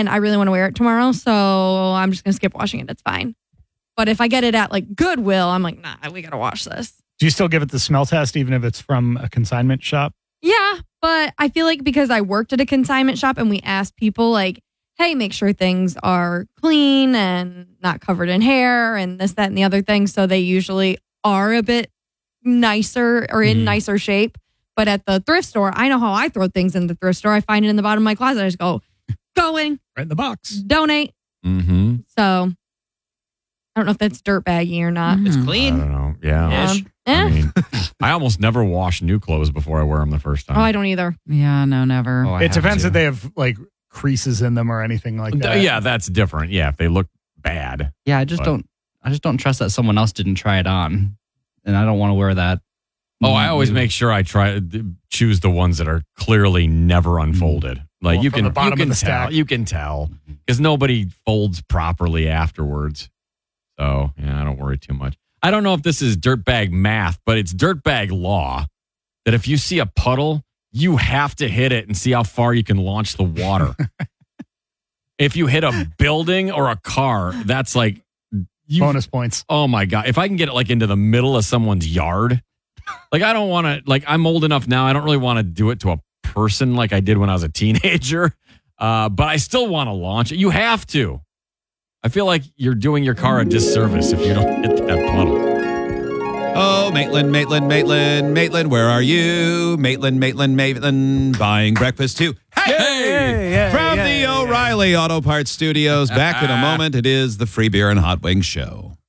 and I really want to wear it tomorrow, so I'm just going to skip washing it. It's fine. But if I get it at like Goodwill, I'm like, nah, we got to wash this. Do you still give it the smell test even if it's from a consignment shop? Yeah, but I feel like because I worked at a consignment shop and we asked people like, hey, make sure things are clean and not covered in hair and this, that, and the other thing. So they usually are a bit nicer or in nicer shape. But at the thrift store, I know how I throw things in the thrift store. I find it in the bottom of my closet. I just go, going. Right in the box. Donate. Mm-hmm. So I don't know if that's dirtbaggy or not. It's clean. I don't know. Yeah. Eh? I mean, I almost never wash new clothes before I wear them the first time. Oh, I don't either. Yeah, no, never. Oh, I It have depends to. if they have like creases in them or anything like that. Yeah, that's different. Yeah, if they look bad. Yeah, I just don't trust that someone else didn't try it on, and I don't want to wear that. Oh, I always make sure I choose the ones that are clearly never unfolded. Like Well, you from can, the bottom you of can the tell, stack. you can tell because nobody folds properly afterwards. So yeah, I don't worry too much. I don't know if this is dirtbag math, but it's dirtbag law that if you see a puddle, you have to hit it and see how far you can launch the water. If you hit a building or a car, that's like bonus points. Oh my God. If I can get it like into the middle of someone's yard, like I don't want to, like I'm old enough now. I don't really want to do it to a person like I did when I was a teenager. But I still want to launch it. You have to. I feel like you're doing your car a disservice if you don't hit that puddle. Oh, Maitland, where are you? Maitland, buying breakfast too. Hey! From the O'Reilly Auto Parts Studios. Back in a moment. It is the Free Beer and Hot Wings Show.